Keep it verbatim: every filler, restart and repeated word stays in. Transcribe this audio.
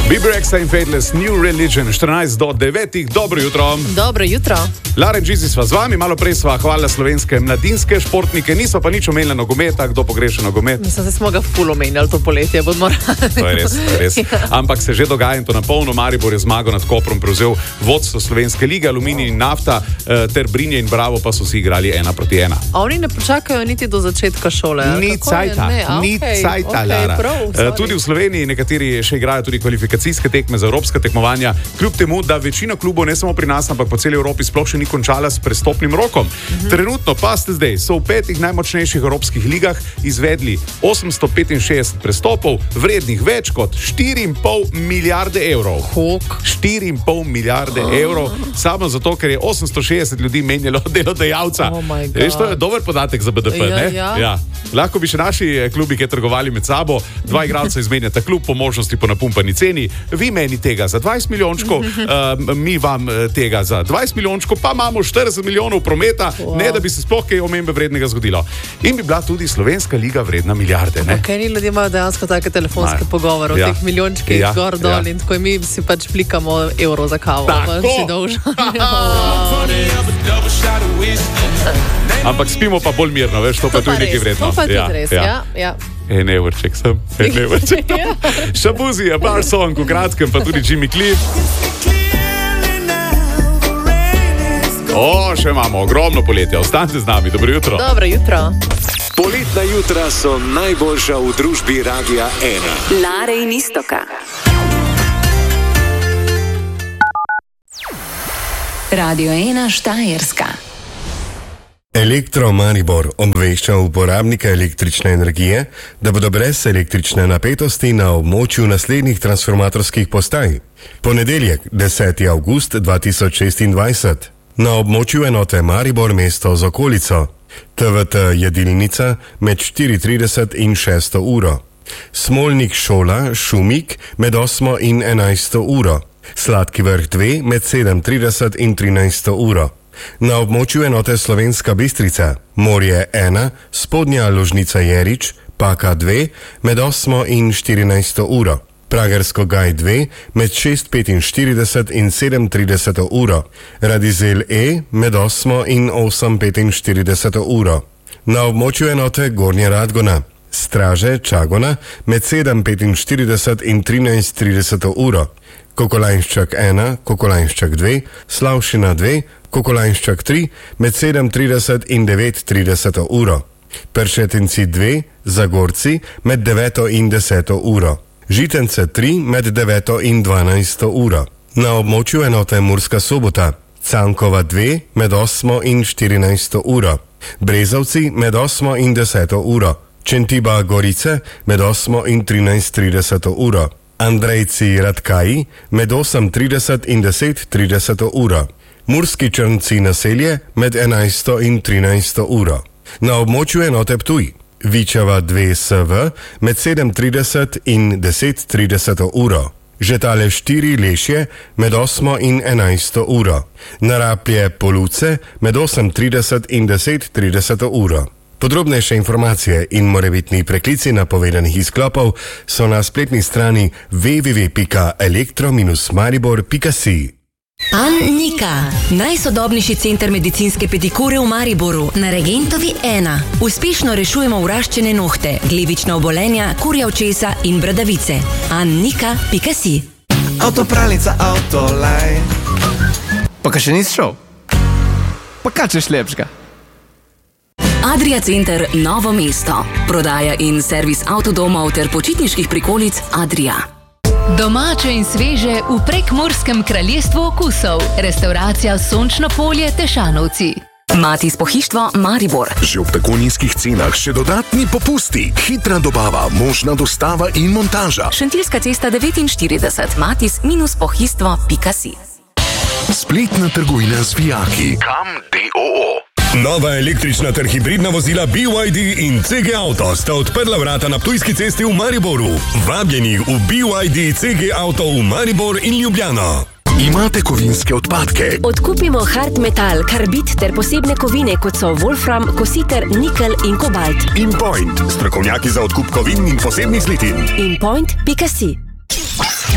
Biberexa in Faithless, New Religion, štirinajst do devetih, dobro jutro. Dobro jutro. Lara in Gizi sva z vami, malo prej sva hvalila slovenske mladinske športnike, niso pa nič omenili nogometa, kdo pogreša nogomet. Mislim, da smo ga ful omenjali to poletje, bomo radi. To je res, to je res. Ampak se že dogaja in to na polno. Maribor je zmago nad Koprom prevzel vodstvo slovenske lige, Aluminij in Nafta ter Brinje in Bravo pa so si igrali ena proti ena. A oni ne počakajo niti do začetka šole? Ni cajta, ni cajta, Lara. Tudi v Sloveniji nekateri še igrajo tudi kvalifikacijske tekme za evropska tekmovanja, kljub temu, da večina klubov ne samo pri nas, ampak po celi Evropi sploh še ni končala s prestopnim rokom. Mm-hmm. Trenutno pa ste zdaj, so v petih najmočnejših evropskih ligah izvedli osemsto petinšestdeset prestopov, vrednih več kot štiri in pol milijarde evrov. Kok? štiri in pol milijarde oh. evrov, samo zato, ker je osemsto šestdeset ljudi menjalo delodajalca. Oh Veš, to je dober podatek za B D P, ja, ne? Ja. Ja. Lahko bi še naši klubi, ki trgovali med sabo, dva igralca izmenjata klub po možnosti po napumpani ceni, vi meni tega za dvajset milijončkov, uh, mi vam tega za dvajset milijončkov, pa imamo štirideset milijonov prometa, wow. ne da bi se sploh kaj omembe vrednega zgodilo. In bi bila tudi slovenska liga vredna milijarde, ne? Ok, ni ljudje imajo dejansko take telefonske Maj. pogovore o ja. teh milijončkih ja. gor dol ja. in tako mi si pač plikamo evro za kavo. Tako! Ampak spimo pa bolj mirno, veš, to, to pa tudi nekaj vredno. To pa tudi ja, res, ja. ja. ja. En evrček sem, en evrček. Shaboozey je bar song, v kratkem pa tudi Jimmy Cliff. O, še imamo ogromno poletja, ostanite z nami, dobro jutro. Dobro jutro. Poletna jutra so najboljša v družbi Radia ena. Lare in Istoka. Radio ena Štajerska. Elektro Maribor obvešča uporabnike električne energije, da bodo brez električne napetosti na območju naslednjih transformatorskih postaj. Ponedeljek, deseti avgust dva tisoč šestindvajset. Na območju enote Maribor mesto z okolico. T V T jedilnica med štiri trideset in šesto uro. Smolnik šola Šumik med osmo in enajsto uro. Sladki vrh dve med sedem trideset in trinajsto uro. Na območju enote Slovenska Bistrica, Morje ena, spodnja ložnica Jerič, Paka dve, med osmo in štirinajsto uro. Pragersko Gaj dve, med šest petinštirideset in sedem trideset uro. Radizel E, med osmo in osem petinštirideset uro. Na območju enote Gornja Radgona, Straže Čagona, med sedem petinštirideset in trinajst trideset uro. Kokolajnščak ena, Kokolajnščak dve, Slavšina dve, Kokolajnščak tri, med sedem trideset in devet trideset uro. Peršetinci dve, Zagorci, med deveto in deseto uro. Žitence tri, med deveto in dvanajsto uro. Na območju enote Murska Sobota, Cankova dve, med osmo in štirinajsto uro. Brezovci, med osmo in deseto uro. Čentiba Gorice, med osmo in trinajst trideset uro. Andrejci Radkaji, med osem trideset in deset trideset uro. Murski Črnci naselje, med enajsto in trinajsto uro. Na območju enote Ptuj, Vičeva dve S V, med sedem trideset in deset trideset uro. Žetale štiri Lešje, med osmo in enajsto uro. Naraplje Poluce, med osem trideset in deset trideset uro. Podrobnejše informacije in morebitni preklici napovedanih izklopov so na spletni strani w w w pika elektro maribor pika si. Annika, najsodobnejši center medicinske pedikure v Mariboru, na Regentovi ena. Uspešno rešujemo vraščene nohte, glivična obolenja, kurja očesa in bradavice. Annika pika si. Avtopralnica Autolaj. Pa kaj še nisi šel? Pa kaj češ lepšega? Adria Center Novo mesto. Prodaja in servis avtodomov ter počitniških prikolic Adria. Domače in sveže v Prekmurskem kraljestvu okusov. Restauracija Sončno polje Tešanovci. Matis pohištvo Maribor. Že ob tako nizkih cenah še dodatni popusti, hitra dobava, možna dostava in montaža. Šentilska cesta devetinštirideset, matis minus pohištvo pika si. Spletna trgovina z vijaki. Kam D O O. Nova električna ter hibridna vozila B Y D in C G Auto sta odprla vrata na Ptujski cesti v Mariboru. Vabljeni v B Y D C G Auto v Maribor in Ljubljano. Imate kovinske odpadke? Odkupimo hard metal, karbid ter posebne kovine, kot so wolfram, kositer, nikel in kobalt. InPoint, strokovnjaki za odkup kovin in posebnih zlitin. InPoint pika si.